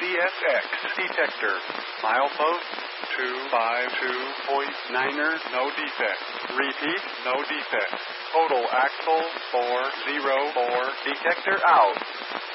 CSX detector. Milepost 252.9er, no defect. Repeat, no defect. Total axle 404. Detector out.